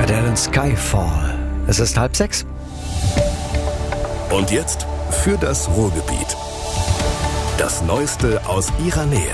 Adele und Skyfall. Es ist 5:30. Und jetzt für das Ruhrgebiet. Das Neueste aus ihrer Nähe.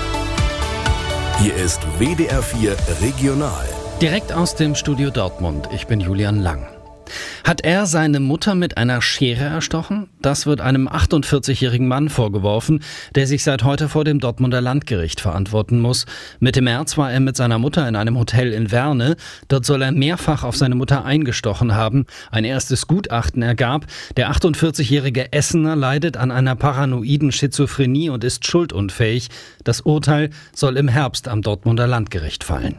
Hier ist WDR 4 Regional. Direkt aus dem Studio Dortmund. Ich bin Julian Lang. Hat er seine Mutter mit einer Schere erstochen? Das wird einem 48-jährigen Mann vorgeworfen, der sich seit heute vor dem Dortmunder Landgericht verantworten muss. Mitte März war er mit seiner Mutter in einem Hotel in Werne. Dort soll er mehrfach auf seine Mutter eingestochen haben. Ein erstes Gutachten ergab, der 48-jährige Essener leidet an einer paranoiden Schizophrenie und ist schuldunfähig. Das Urteil soll im Herbst am Dortmunder Landgericht fallen.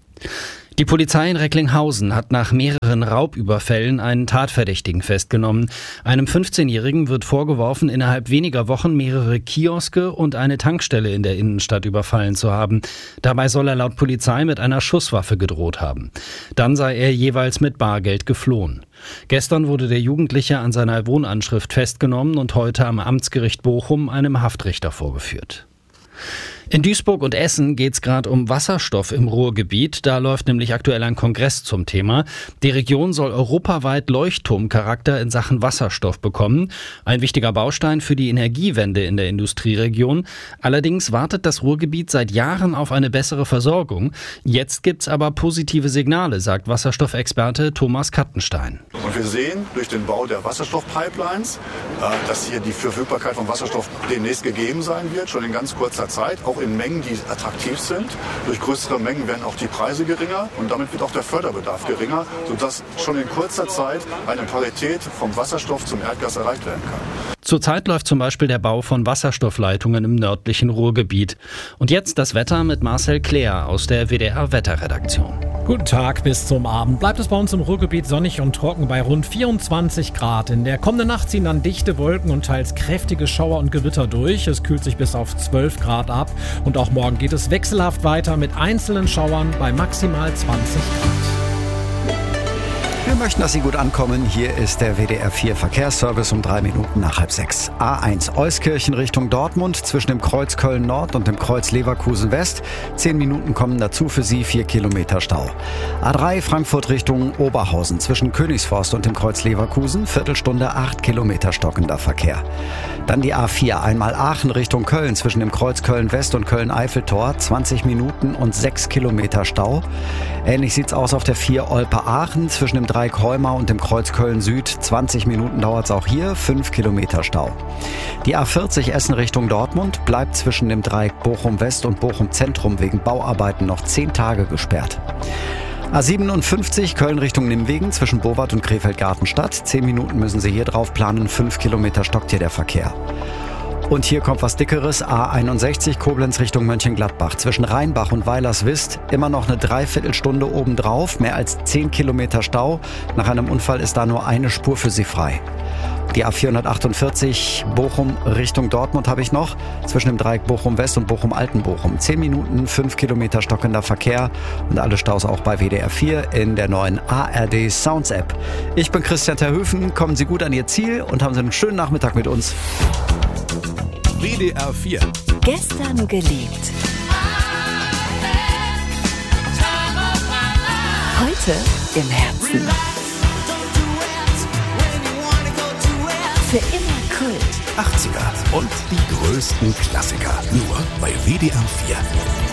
Die Polizei in Recklinghausen hat nach mehreren Raubüberfällen einen Tatverdächtigen festgenommen. Einem 15-Jährigen wird vorgeworfen, innerhalb weniger Wochen mehrere Kioske und eine Tankstelle in der Innenstadt überfallen zu haben. Dabei soll er laut Polizei mit einer Schusswaffe gedroht haben. Dann sei er jeweils mit Bargeld geflohen. Gestern wurde der Jugendliche an seiner Wohnanschrift festgenommen und heute am Amtsgericht Bochum einem Haftrichter vorgeführt. In Duisburg und Essen geht es gerade um Wasserstoff im Ruhrgebiet. Da läuft nämlich aktuell ein Kongress zum Thema. Die Region soll europaweit Leuchtturmcharakter in Sachen Wasserstoff bekommen. Ein wichtiger Baustein für die Energiewende in der Industrieregion. Allerdings wartet das Ruhrgebiet seit Jahren auf eine bessere Versorgung. Jetzt gibt's aber positive Signale, sagt Wasserstoffexperte Thomas Kattenstein. Und wir sehen durch den Bau der Wasserstoffpipelines, dass hier die Verfügbarkeit von Wasserstoff demnächst gegeben sein wird, schon in ganz kurzer Zeit. Auch in Mengen, die attraktiv sind. Durch größere Mengen werden auch die Preise geringer und damit wird auch der Förderbedarf geringer, sodass schon in kurzer Zeit eine Parität vom Wasserstoff zum Erdgas erreicht werden kann. Zurzeit läuft zum Beispiel der Bau von Wasserstoffleitungen im nördlichen Ruhrgebiet. Und jetzt das Wetter mit Marcel Kleer aus der WDR-Wetterredaktion. Guten Tag, bis zum Abend bleibt es bei uns im Ruhrgebiet sonnig und trocken bei rund 24 Grad. In der kommenden Nacht ziehen dann dichte Wolken und teils kräftige Schauer und Gewitter durch. Es kühlt sich bis auf 12 Grad ab. Und auch morgen geht es wechselhaft weiter mit einzelnen Schauern bei maximal 20 Grad. Wir möchten, dass Sie gut ankommen. Hier ist der WDR 4 Verkehrsservice um 3 Minuten nach 5:30. A1 Euskirchen Richtung Dortmund zwischen dem Kreuz Köln Nord und dem Kreuz Leverkusen West. 10 Minuten kommen dazu für Sie, 4 Kilometer Stau. A3 Frankfurt Richtung Oberhausen zwischen Königsforst und dem Kreuz Leverkusen. Viertelstunde 8 Kilometer stockender Verkehr. Dann die A4 einmal Aachen Richtung Köln zwischen dem Kreuz Köln West und Köln-Eiffeltor. 20 Minuten und 6 Kilometer Stau. Ähnlich sieht's aus auf der 4 Olpe-Aachen zwischen dem Dreieck Heuma und dem Kreuz Köln Süd. 20 Minuten dauert's auch hier, 5 Kilometer Stau. Die A40 Essen Richtung Dortmund bleibt zwischen dem Dreieck Bochum West und Bochum Zentrum wegen Bauarbeiten noch 10 Tage gesperrt. A57 Köln Richtung Nimwegen zwischen Bowart und Krefeld-Gartenstadt. 10 Minuten müssen Sie hier drauf planen, 5 Kilometer stockt hier der Verkehr. Und hier kommt was Dickeres, A61 Koblenz Richtung Mönchengladbach. Zwischen Rheinbach und Weilerswist immer noch eine Dreiviertelstunde obendrauf, mehr als 10 Kilometer Stau. Nach einem Unfall ist da nur eine Spur für Sie frei. Die A448 Bochum Richtung Dortmund habe ich noch. Zwischen dem Dreieck Bochum West und Bochum Altenbochum. 10 Minuten, 5 Kilometer stockender Verkehr und alle Staus auch bei WDR 4 in der neuen ARD Sounds App. Ich bin Christian Terhöfen. Kommen Sie gut an Ihr Ziel und haben Sie einen schönen Nachmittag mit uns. WDR 4. Gestern geliebt. Heute im Herzen. Für immer Kult. 80er und die größten Klassiker. Nur bei WDR 4.